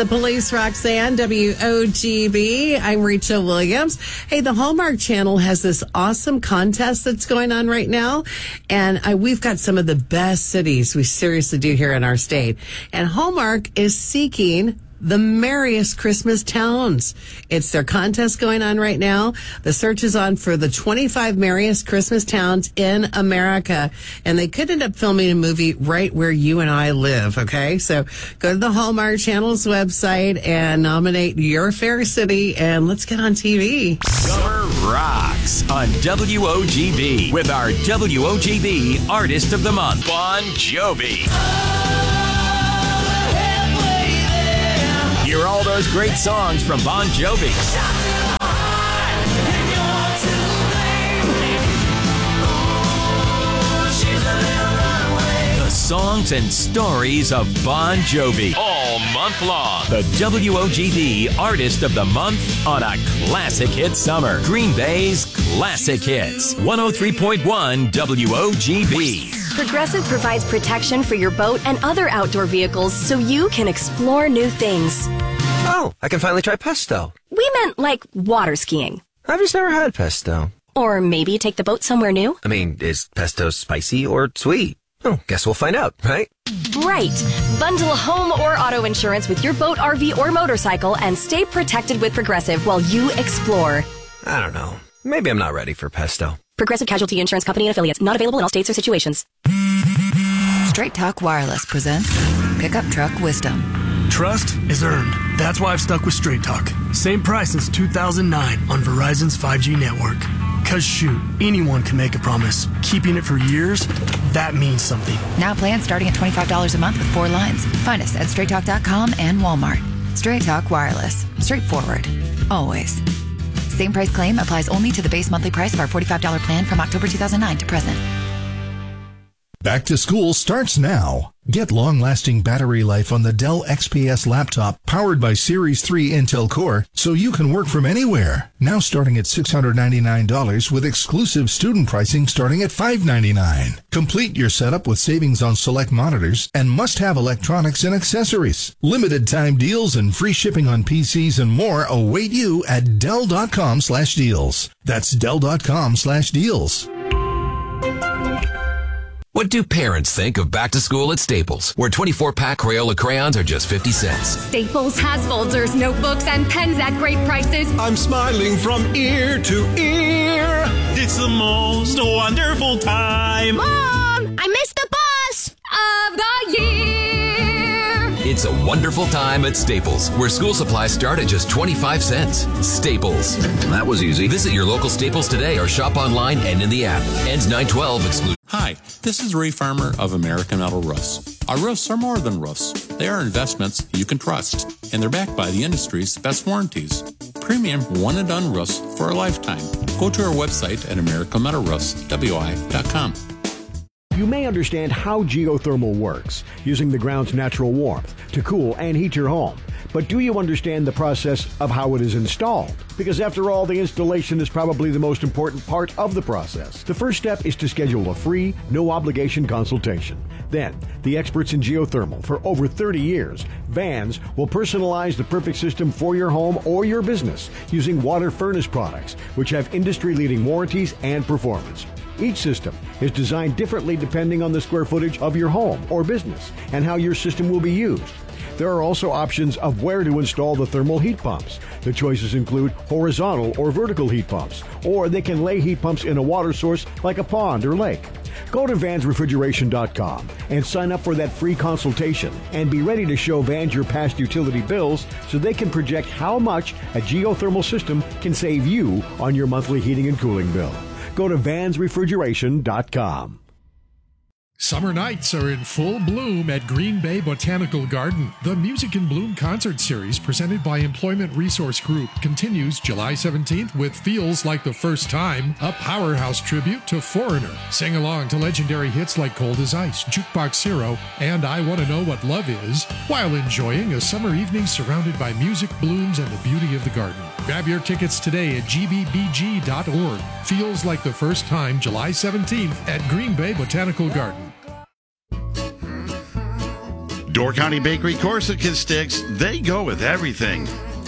The Police, Roxanne, WOGB. I'm Rachel Williams. Hey, the Hallmark Channel has this awesome contest that's going on right now. And we've got some of the best cities we seriously do here in our state. And Hallmark is seeking the merriest Christmas towns. It's their contest going on right now. The search is on for the 25 merriest Christmas towns in America. And they could end up filming a movie right where you and I live, okay? So go to the Hallmark Channel's website and nominate your fair city, and let's get on TV. Summer Rocks on WOGB with our WOGB Artist of the Month, Bon Jovi. Hear all those great songs from Bon Jovi. The songs and stories of Bon Jovi all month long. The WOGB Artist of the Month on a classic hit summer. Green Bay's Classic Hits. 103.1 WOGB. Progressive provides protection for your boat and other outdoor vehicles so you can explore new things. Oh, I can finally try pesto. We meant like water skiing. I've just never had pesto. Or maybe take the boat somewhere new. I mean, is pesto spicy or sweet? Oh, guess we'll find out, right? Right. Bundle home or auto insurance with your boat, RV, or motorcycle and stay protected with Progressive while you explore. I don't know. Maybe I'm not ready for pesto. Progressive Casualty Insurance Company and Affiliates. Not available in all states or situations. Straight Talk Wireless presents Pickup Truck Wisdom. Trust is earned. That's why I've stuck with Straight Talk. Same price since 2009 on Verizon's 5G network. Cause shoot, anyone can make a promise. Keeping it for years, that means something. Now plans starting at $25 a month with 4 lines. Find us at straighttalk.com and Walmart. Straight Talk Wireless. Straightforward. Always. Same price claim applies only to the base monthly price of our $45 plan from October 2009 to present. Back to school starts now. Get long-lasting battery life on the Dell XPS laptop powered by Series 3 Intel Core so you can work from anywhere. Now starting at $699 with exclusive student pricing starting at $599. Complete your setup with savings on select monitors and must-have electronics and accessories. Limited time deals and free shipping on PCs and more await you at Dell.com/deals. That's Dell.com/deals. What do parents think of back to school at Staples, where 24-pack Crayola crayons are just 50 cents? Staples has folders, notebooks, and pens at great prices. I'm smiling from ear to ear. It's the most wonderful time. Mom, I missed the bus of the year. It's a wonderful time at Staples, where school supplies start at just 25 cents. Staples. That was easy. Visit your local Staples today or shop online and in the app. Ends 9/12 exclusive. Hi, this is Ray Farmer of American Metal Roofs. Our roofs are more than roofs. They are investments you can trust, and they're backed by the industry's best warranties. Premium one-and-done roofs for a lifetime. Go to our website at americanmetalroofs.com. You may understand how geothermal works, using the ground's natural warmth to cool and heat your home. But do you understand the process of how it is installed? Because after all, the installation is probably the most important part of the process. The first step is to schedule a free, no-obligation consultation. Then, the experts in geothermal for over 30 years, Vans, will personalize the perfect system for your home or your business using water furnace products, which have industry-leading warranties and performance. Each system is designed differently depending on the square footage of your home or business and how your system will be used. There are also options of where to install the thermal heat pumps. The choices include horizontal or vertical heat pumps, or they can lay heat pumps in a water source like a pond or lake. Go to vansrefrigeration.com and sign up for that free consultation and be ready to show Vans your past utility bills so they can project how much a geothermal system can save you on your monthly heating and cooling bill. Go to vansrefrigeration.com. Summer nights are in full bloom at Green Bay Botanical Garden. The Music in Bloom concert series presented by Employment Resource Group continues July 17th with Feels Like the First Time, a powerhouse tribute to Foreigner. Sing along to legendary hits like Cold as Ice, Jukebox Hero, and I Want to Know What Love Is, while enjoying a summer evening surrounded by music, blooms, and the beauty of the garden. Grab your tickets today at gbbg.org. Feels Like the First Time, July 17th at Green Bay Botanical Garden. Door County Bakery Corsica sticks, they go with everything.